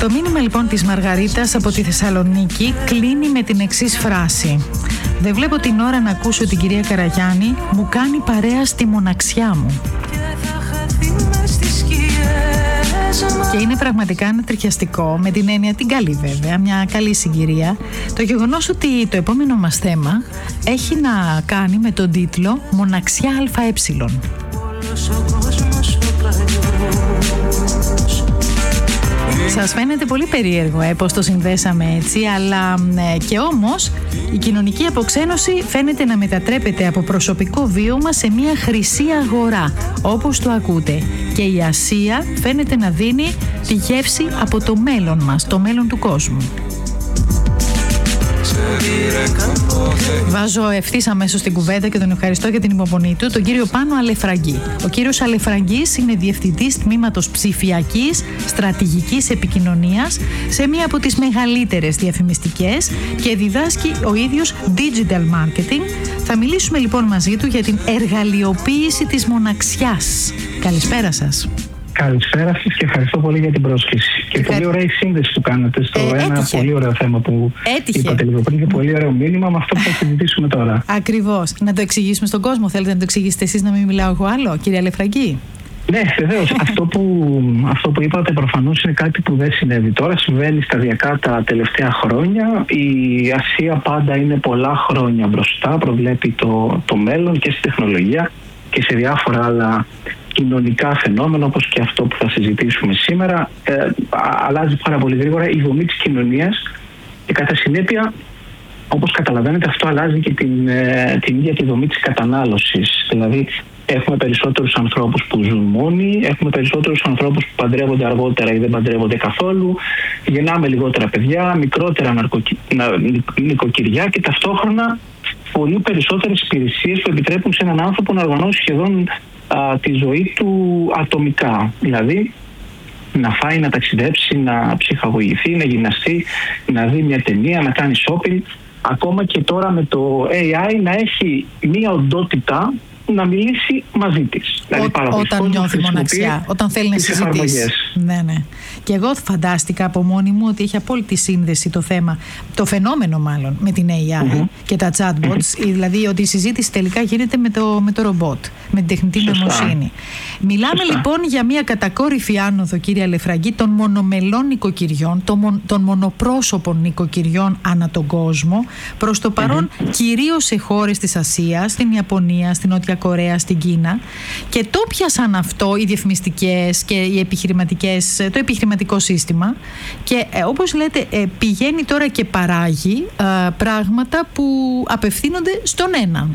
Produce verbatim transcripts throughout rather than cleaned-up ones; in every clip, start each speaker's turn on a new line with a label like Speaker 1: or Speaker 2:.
Speaker 1: Το μήνυμα λοιπόν της Μαργαρίτας από τη Θεσσαλονίκη κλείνει με την εξής φράση: «Δεν βλέπω την ώρα να ακούσω την κυρία Καραγιάννη, μου κάνει παρέα στη μοναξιά μου». Και είναι πραγματικά ανατριχιαστικό, με την έννοια την καλή βέβαια, μια καλή συγκυρία, το γεγονός ότι το επόμενο μας θέμα έχει να κάνει με τον τίτλο «Μοναξιά ΑΕ». Σας φαίνεται πολύ περίεργο ε, πώς το συνδέσαμε έτσι, αλλά ε, και όμως η κοινωνική αποξένωση φαίνεται να μετατρέπεται από προσωπικό βίωμα σε μια χρυσή αγορά, όπως το ακούτε. Και η Ασία φαίνεται να δίνει τη γεύση από το μέλλον μας, το μέλλον του κόσμου. Βάζω ευθύς αμέσως στην κουβέντα και τον ευχαριστώ για την υπομονή του, τον κύριο Πάνο Αλεφραγκή. Ο κύριος Αλεφραγκής είναι διευθυντής τμήματος ψηφιακής στρατηγικής επικοινωνίας σε μία από τις μεγαλύτερες διαφημιστικές και διδάσκει ο ίδιος digital marketing. Θα μιλήσουμε λοιπόν μαζί του για την εργαλειοποίηση της μοναξιάς. Καλησπέρα σας.
Speaker 2: Καλησπέρα σας και ευχαριστώ πολύ για την πρόσκληση. Και Ευχα... πολύ ωραία η σύνδεση που κάνετε στο ε, ένα έτυχε. Πολύ ωραίο θέμα που έτυχε. Είπατε λίγο πριν και πολύ ωραίο μήνυμα με αυτό που θα συζητήσουμε τώρα.
Speaker 1: Ακριβώς. Να το εξηγήσουμε στον κόσμο. Θέλετε να το εξηγήσετε εσείς, να μην μιλάω εγώ άλλο, κύριε Αλεφραγκή?
Speaker 2: Ναι, βεβαίως. αυτό, που, αυτό που είπατε προφανώς είναι κάτι που δεν συνέβη τώρα. Συμβαίνει σταδιακά τα τελευταία χρόνια. Η Ασία πάντα είναι πολλά χρόνια μπροστά. Προβλέπει το, το μέλλον και στη τεχνολογία και σε διάφορα άλλα κοινωνικά φαινόμενα, όπως και αυτό που θα συζητήσουμε σήμερα. Ε, αλλάζει πάρα πολύ γρήγορα η δομή της κοινωνίας και κατά συνέπεια, όπως καταλαβαίνετε, αυτό αλλάζει και την, ε, την ίδια τη δομή της κατανάλωσης. Δηλαδή έχουμε περισσότερους ανθρώπους που ζουν μόνοι, έχουμε περισσότερους ανθρώπους που παντρεύονται αργότερα ή δεν παντρεύονται καθόλου, γεννάμε λιγότερα παιδιά, μικρότερα ναρκοκι... νοικοκυριά και ταυτόχρονα πολύ περισσότερες υπηρεσίες που επιτρέπουν σε έναν άνθρωπο να οργανώσει σχεδόν α, τη ζωή του ατομικά. Δηλαδή να φάει, να ταξιδέψει, να ψυχαγωγηθεί, να γυμναστεί, να δει μια ταινία, να κάνει shopping. Ακόμα και τώρα με το έι άι να έχει μια οντότητα να μιλήσει μαζί της. Δηλαδή,
Speaker 1: Ό, όταν νιώθει μοναξιά, όταν θέλει να συζητήσει. Ναι, ναι. Και εγώ φαντάστηκα από μόνη μου ότι έχει απόλυτη σύνδεση το θέμα, το φαινόμενο μάλλον, με την έι άι mm-hmm. και τα chatbots, mm-hmm. δηλαδή ότι η συζήτηση τελικά γίνεται με το, με το ρομπότ, με την τεχνητή νοημοσύνη. Μιλάμε Σωστά. λοιπόν για μια κατακόρυφη άνοδο, κύριε Αλεφραγκή, των μονομελών νοικοκυριών, των, μον, των μονοπρόσωπων νοικοκυριών ανά τον κόσμο, προς το παρόν mm-hmm. κυρίως σε χώρες της Ασίας, στην Ιαπωνία, στην Νότια Κορέα, στην Κίνα, και το πιάσαν αυτό οι διαφημιστικές και οι επιχειρηματικές, το επιχειρηματικό σύστημα, και ε, όπως λέτε ε, πηγαίνει τώρα και παράγει ε, πράγματα που απευθύνονται στον έναν.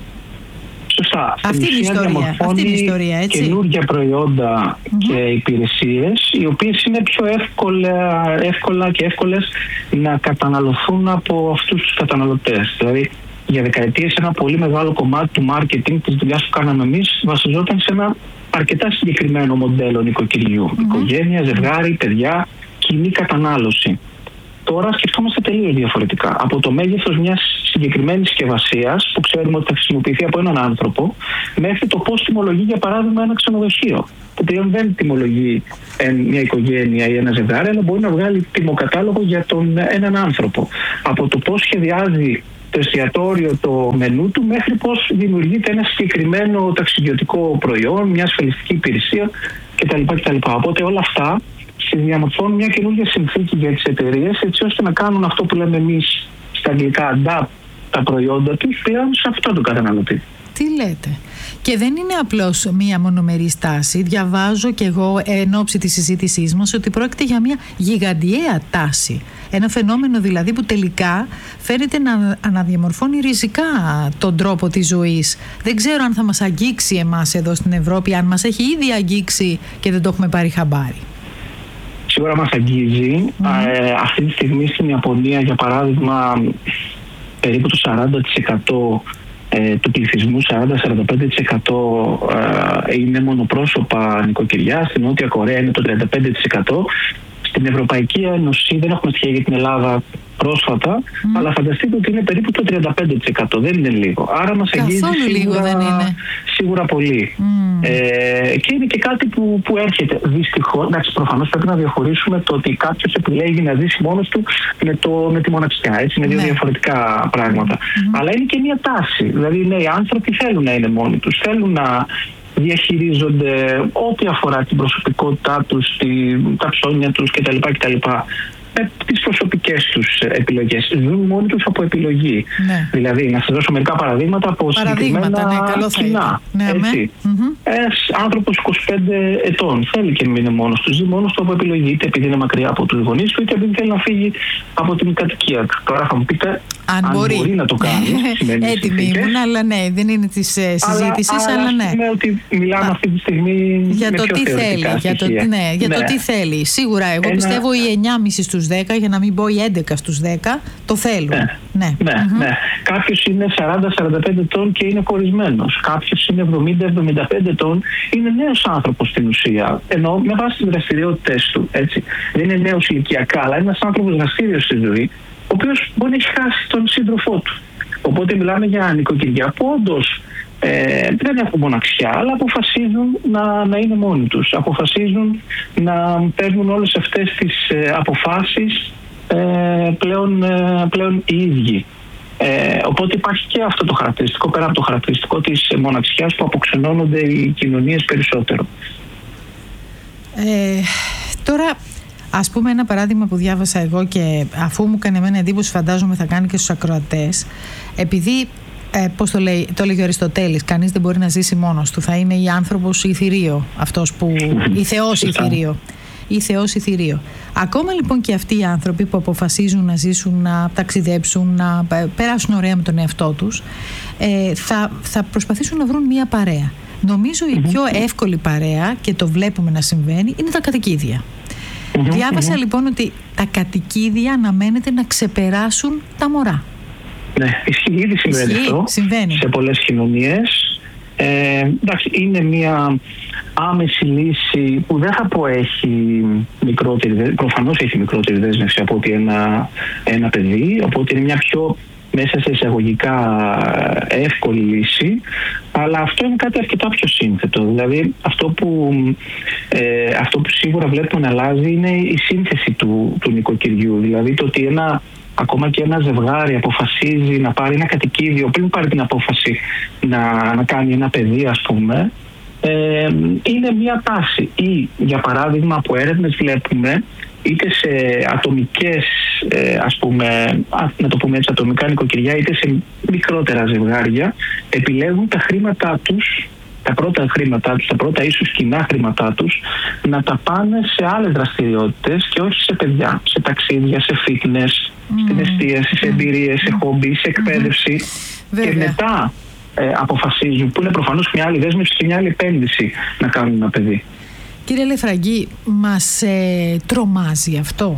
Speaker 2: Σωστά.
Speaker 1: Αυτή είναι η ιστορία, αυτή είναι η ιστορία, έτσι.
Speaker 2: Καινούργια προϊόντα mm-hmm. και υπηρεσίες, οι οποίες είναι πιο εύκολα, εύκολα και εύκολες να καταναλωθούν από αυτούς τους καταναλωτές. Δηλαδή, για δεκαετίες ένα πολύ μεγάλο κομμάτι του marketing της δουλειάς που κάναμε εμείς βασιζόταν σε ένα αρκετά συγκεκριμένο μοντέλο νοικοκυριού. Mm-hmm. Οικογένεια, ζευγάρι, παιδιά, κοινή κατανάλωση. Τώρα σκεφτόμαστε τελείως διαφορετικά. Από το μέγεθος μιας συγκεκριμένης συσκευασίας που ξέρουμε ότι θα χρησιμοποιηθεί από έναν άνθρωπο, μέχρι το πώς τιμολογεί για παράδειγμα ένα ξενοδοχείο. Το οποίο δεν τιμολογεί μια οικογένεια ή ένα ζευγάρι, αλλά μπορεί να βγάλει τιμοκατάλογο για τον έναν άνθρωπο. Από το πώς σχεδιάζει το εστιατόριο, το μενού του, μέχρι πώς δημιουργείται ένα συγκεκριμένο ταξιδιωτικό προϊόν, μια ασφαλιστική υπηρεσία κτλ. κτλ. Οπότε όλα αυτά συνδιαμορφώνουν μια καινούργια συνθήκη για τις εταιρείες, έτσι ώστε να κάνουν αυτό που λέμε εμείς στα αγγλικά adapt τα προϊόντα τους πλέον σε αυτό το καταναλωτή.
Speaker 1: Τι λέτε? Και δεν είναι απλώς μία μονομερή στάση. Διαβάζω κι εγώ εν ώψη της συζήτησής μας ότι πρόκειται για μία γιγαντιαία τάση. Ένα φαινόμενο δηλαδή που τελικά φαίνεται να αναδιαμορφώνει ριζικά τον τρόπο της ζωής. Δεν ξέρω αν θα μας αγγίξει εμάς εδώ στην Ευρώπη, αν μας έχει ήδη αγγίξει και δεν το έχουμε πάρει χαμπάρι.
Speaker 2: Σίγουρα μας αγγίζει. Mm. Ε, αυτή τη στιγμή στην Ιαπωνία, για παράδειγμα, περίπου το σαράντα τοις εκατό ε, του πληθυσμού, σαράντα με σαράντα πέντε τοις εκατό ε, είναι μονοπρόσωπα νοικοκυριά. Στην Νότια Κορέα είναι το τριάντα πέντε τοις εκατό. Στην Ευρωπαϊκή Ένωση, δεν έχουμε στοιχεία για την Ελλάδα, πρόσφατα, mm. αλλά φανταστείτε ότι είναι περίπου το τριάντα πέντε τοις εκατό, δεν είναι λίγο. Άρα μας αγγίζει σίγουρα,
Speaker 1: δεν είναι.
Speaker 2: σίγουρα πολύ. Mm. Ε, και είναι και κάτι που, που έρχεται. Δυστυχώς, εντάξει, προφανώς πρέπει να διαχωρίσουμε το ότι κάποιος επιλέγει να ζήσει μόνος του με, το, με τη μοναξιά. Έτσι, είναι δύο ναι. διαφορετικά πράγματα. Mm. Αλλά είναι και μια τάση. Δηλαδή, ναι, οι άνθρωποι θέλουν να είναι μόνοι τους, θέλουν να διαχειρίζονται ό,τι αφορά την προσωπικότητά τους, τη, τα ψώνια τους κτλ. κτλ. Με τις προσωπικές τους επιλογές. Ζουν μόνοι τους από επιλογή. Ναι. Δηλαδή, να σας δώσω μερικά παραδείγματα από συγκεκριμένα
Speaker 1: ναι,
Speaker 2: κοινά.
Speaker 1: Ναι,
Speaker 2: έτσι. Mm-hmm. Ένας άνθρωπος είκοσι πέντε ετών θέλει και να είναι μόνος του. Ζει μόνος του από επιλογή, είτε επειδή είναι μακριά από τους γονείς του, είτε επειδή θέλει να φύγει από την κατοικία του. Τώρα θα μου πείτε, αν, αν μπορεί. μπορεί να το κάνει.
Speaker 1: Έτοιμη ήμουν, αλλά ναι, δεν είναι τη συζήτηση, αλλά, αλλά ναι.
Speaker 2: Αλλά ότι μιλάμε Α, αυτή τη στιγμή
Speaker 1: για
Speaker 2: με
Speaker 1: το
Speaker 2: πιο
Speaker 1: τι θέλει. Για το, ναι, για ναι. το τι θέλει. Σίγουρα, εγώ Ένα... πιστεύω οι εννιά κόμμα πέντε στους δέκα, για να μην πω οι έντεκα στους δέκα, το θέλουν.
Speaker 2: Ναι,
Speaker 1: ναι.
Speaker 2: ναι,
Speaker 1: mm-hmm.
Speaker 2: ναι. Κάποιος είναι σαράντα σαράντα πέντε ετών και είναι χωρισμένος. Κάποιος είναι εβδομήντα εβδομήντα πέντε ετών, είναι νέος άνθρωπος στην ουσία. Ενώ με βάση τις δραστηριότητες του. Έτσι. Δεν είναι νέος ηλικιακά, αλλά είναι ένας άνθρωπος δραστήριος στη ζωή, ο οποίος μπορεί να έχει χάσει τον σύντροφό του. Οπότε μιλάμε για νοικοκυριά που όντως ε, δεν έχουν μοναξιά, αλλά αποφασίζουν να, να είναι μόνοι τους. Αποφασίζουν να παίρνουν όλες αυτές τις ε, αποφάσεις ε, πλέον, ε, πλέον οι ίδιοι. Ε, οπότε υπάρχει και αυτό το χαρακτηριστικό, πέρα από το χαρακτηριστικό της μοναξιάς, που αποξενώνονται οι κοινωνίες περισσότερο.
Speaker 1: Ε, τώρα... Ας πούμε ένα παράδειγμα που διάβασα εγώ και αφού μου έκανε εμένα εντύπωση, φαντάζομαι θα κάνει και στους ακροατές, επειδή ε, πώς το λέει, το λέγει ο Αριστοτέλης, κανείς δεν μπορεί να ζήσει μόνος του, θα είναι η άνθρωπος η θηρίο, αυτός που, η Θεός η θηρίο, η Θεός η θηρίο. Ακόμα λοιπόν και αυτοί οι άνθρωποι που αποφασίζουν να ζήσουν, να ταξιδέψουν, να περάσουν ωραία με τον εαυτό τους, ε, θα, θα προσπαθήσουν να βρουν μια παρέα. Νομίζω η πιο εύκολη παρέα, και το βλέπουμε να συμβαίνει, είναι τα κατοικίδια. Mm-hmm, Διάβασα mm-hmm. λοιπόν ότι τα κατοικίδια αναμένεται να ξεπεράσουν τα μωρά.
Speaker 2: Ναι, ισχύει, ήδη συμβαίνει
Speaker 1: ισχύει,
Speaker 2: αυτό
Speaker 1: συμβαίνει.
Speaker 2: σε πολλές κοινωνίες. Ε, εντάξει, είναι μια άμεση λύση που δεν θα πω έχει μικρότερη, προφανώς έχει μικρότερη δέσμευση από ότι ένα, ένα παιδί, οπότε είναι μια πιο μέσα σε εισαγωγικά εύκολη λύση, αλλά αυτό είναι κάτι αρκετά πιο σύνθετο. Δηλαδή αυτό που, ε, αυτό που σίγουρα βλέπουμε να αλλάζει είναι η σύνθεση του, του νοικοκυριού. Δηλαδή το ότι ένα, ακόμα και ένα ζευγάρι αποφασίζει να πάρει ένα κατοικίδιο πριν πάρει την απόφαση να, να κάνει ένα παιδί, ας πούμε, ε, είναι μια τάση. Ή για παράδειγμα από έρευνες βλέπουμε είτε σε ατομικές, ε, ας πούμε, να το πούμε έτσι, ατομικά νοικοκυριά, είτε σε μικρότερα ζευγάρια, επιλέγουν τα χρήματά τους, τα πρώτα χρήματά τους, τα πρώτα ίσως κοινά χρήματά τους, να τα πάνε σε άλλες δραστηριότητες και όχι σε παιδιά, σε ταξίδια, σε fitness, mm. στην εστίαση, σε εμπειρίες, σε χόμπι, σε εκπαίδευση. Mm. Και μετά ε, αποφασίζουν, που είναι προφανώς μια άλλη δέσμευση και μια άλλη επένδυση, να κάνουν ένα παιδί.
Speaker 1: Κύριε Λεφραγκή, μας ε, τρομάζει αυτό?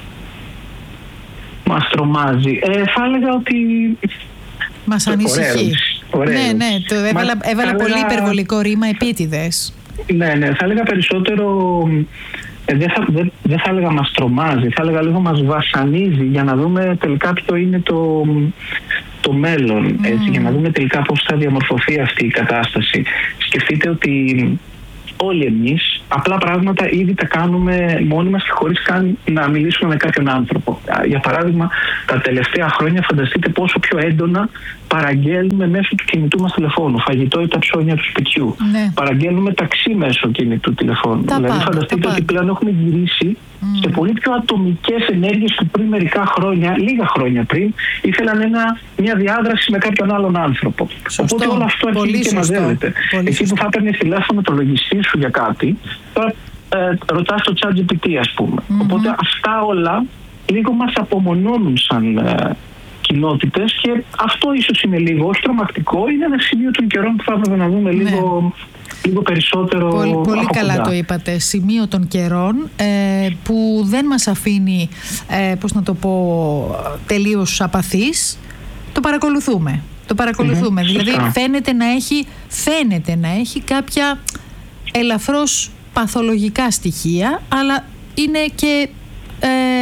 Speaker 2: Μας τρομάζει. Ε, θα έλεγα ότι...
Speaker 1: Μας ανησυχεί.
Speaker 2: Ωραίος.
Speaker 1: Ναι, ναι, το έβαλα, έβαλα έλεγα... πολύ υπερβολικό ρήμα επίτηδες.
Speaker 2: Ναι, ναι, θα έλεγα περισσότερο... Ε, δεν, θα, δεν, δεν θα έλεγα μας τρομάζει, θα έλεγα λίγο μας βασανίζει, για να δούμε τελικά ποιο είναι το, το μέλλον, έτσι, mm. για να δούμε τελικά πώς θα διαμορφωθεί αυτή η κατάσταση. Σκεφτείτε ότι όλοι εμείς απλά πράγματα ήδη τα κάνουμε μόνοι μας και χωρίς καν να μιλήσουμε με κάποιον άνθρωπο. Για παράδειγμα, τα τελευταία χρόνια φανταστείτε πόσο πιο έντονα παραγγέλνουμε μέσω του κινητού μας τηλεφώνου φαγητό ή τα ψώνια του σπιτιού. Ναι. Παραγγέλνουμε ταξί μέσω κινητού τηλεφώνου. Τα δηλαδή, πάντα, φανταστείτε ότι πλέον έχουμε γυρίσει mm. σε πολύ πιο ατομικές ενέργειες που πριν μερικά χρόνια, λίγα χρόνια πριν, ήθελαν ένα, μια διάδραση με κάποιον άλλον άνθρωπο. Σωστό. Οπότε όλο αυτό αρχίζει και μαζεύεται. Εσύ που θα έπαιρνες τηλέφωνο το λογιστή σου για κάτι, τώρα ε, ρωτάς το ChatGPT, ας πούμε. Mm-hmm. Οπότε αυτά όλα λίγο μας απομονώνουν σαν ε, κοινότητες, και αυτό ίσως είναι λίγο, όχι τρομακτικό, είναι ένα σημείο των καιρών που θα έπρεπε να δούμε λίγο, ναι. λίγο περισσότερο.
Speaker 1: Πολύ, πολύ καλά το είπατε. Σημείο των καιρών ε, που δεν μας αφήνει, ε, πώς να το πω, τελείως απαθείς. Το παρακολουθούμε. Το παρακολουθούμε. Mm-hmm. Δηλαδή φαίνεται να έχει, φαίνεται να έχει κάποια ελαφρώς παθολογικά στοιχεία, αλλά είναι και ε,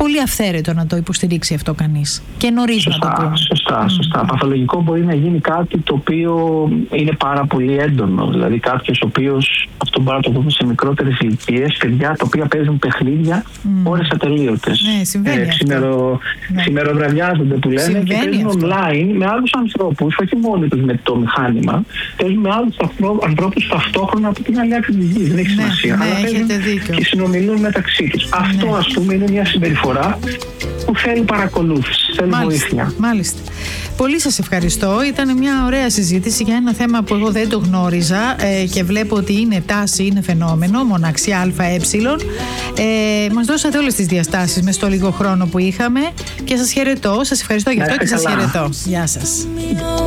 Speaker 1: πολύ αυθαίρετο να το υποστηρίξει αυτό κανείς. Και νωρίς να το πούμε.
Speaker 2: Σωστά, σωστά. Mm. Παθολογικό μπορεί να γίνει κάτι το οποίο είναι πάρα πολύ έντονο. Δηλαδή κάποιος ο οποίος, αυτό μπορεί να το πούμε σε μικρότερες ηλικίες, παιδιά τα οποία παίζουν παιχνίδια mm. ώρες ατελείωτες.
Speaker 1: Ναι, συμβαίνει ε,
Speaker 2: ξημερο, ναι. Ξημεροβραδιάζονται που λένε συμβαίνει και παίζουν αυτό. Online με άλλους ανθρώπους, όχι μόνοι τους με το μηχάνημα, παίζουν με άλλους ανθρώπους ταυτόχρονα από την άλλη άκρη της γης. Δεν έχει
Speaker 1: ναι,
Speaker 2: σημασία.
Speaker 1: Ναι,
Speaker 2: αλλά παίζουν και συνομιλούν μεταξύ τους. Ναι. Αυτό, ας πούμε, είναι μια συμπεριφορά που θέλει παρακολούθηση, θέλει
Speaker 1: μάλιστα,
Speaker 2: βοήθεια.
Speaker 1: Μάλιστα. Πολύ σας ευχαριστώ. Ήταν μια ωραία συζήτηση για ένα θέμα που εγώ δεν το γνώριζα ε, και βλέπω ότι είναι τάση, είναι φαινόμενο, μοναξιά ΑΕ. Ε, μας δώσατε όλες τις διαστάσεις μες στο λίγο χρόνο που είχαμε και σας χαιρετώ. Σας ευχαριστώ για αυτό και σας χαιρετώ. Γεια σας.